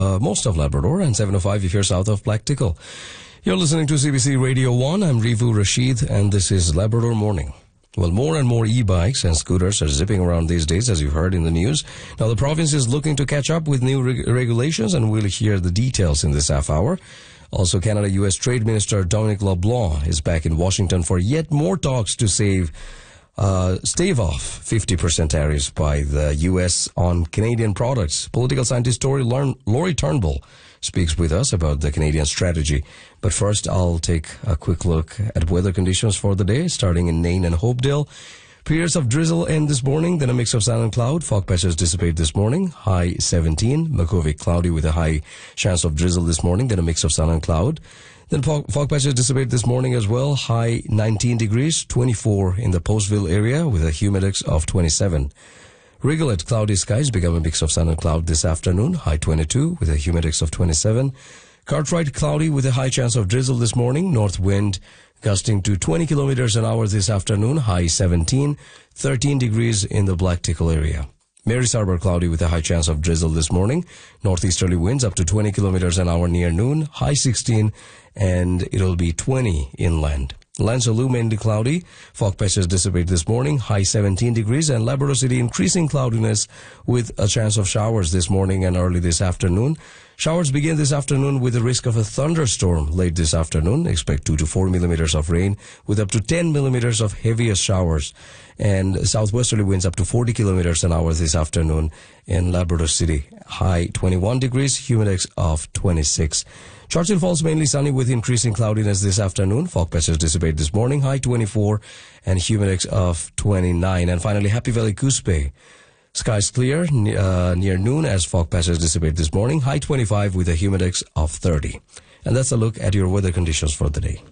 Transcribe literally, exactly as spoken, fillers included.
uh, most of Labrador, and seven oh five if you're south of Plactical. You're listening to C B C Radio one. I'm Rivu Rashid, and this is Labrador Morning. Well, more and more e-bikes and scooters are zipping around these days, as you've heard in the news. Now, the province is looking to catch up with new reg- regulations, and we'll hear the details in this half hour. Also, Canada-U S Trade Minister Dominic LeBlanc is back in Washington for yet more talks to save, uh, stave off fifty percent tariffs by the U S on Canadian products. Political scientist Tori Lern- Laurie Turnbull speaks with us about the Canadian strategy. But first, I'll take a quick look at weather conditions for the day, starting in Nain and Hopedale. Periods of drizzle end this morning, then a mix of sun and cloud. Fog patches dissipate this morning, high seventeen. Makuvik cloudy with a high chance of drizzle this morning, then a mix of sun and cloud. Then fog, fog patches dissipate this morning as well, high nineteen degrees, twenty-four in the Postville area with a humidex of twenty-seven. Rigolet, cloudy skies become a mix of sun and cloud this afternoon, high twenty-two with a humidex of twenty-seven. Cartwright, cloudy with a high chance of drizzle this morning, north wind gusting to twenty kilometers an hour this afternoon, high seventeen, thirteen degrees in the Blacktickle area. Mary's Harbour, cloudy with a high chance of drizzle this morning, northeasterly winds up to twenty kilometers an hour near noon, high sixteen, and it'll be twenty inland. Lansaloo, mainly cloudy. Fog patches dissipate this morning, high seventeen degrees, and Labrador City increasing cloudiness with a chance of showers this morning and early this afternoon. Showers begin this afternoon with a risk of a thunderstorm late this afternoon. Expect two to four millimeters of rain with up to ten millimeters of heaviest showers. And southwesterly winds up to forty kilometers an hour this afternoon in Labrador City. High twenty-one degrees, humidex of twenty-six. Churchill Falls mainly sunny with increasing cloudiness this afternoon. Fog patches dissipate this morning, high twenty-four and humidex of twenty-nine. And finally, Happy Valley Coos Bay. Skies clear uh, near noon as fog patches dissipate this morning, high twenty-five with a humidex of thirty. And that's a look at your weather conditions for the day.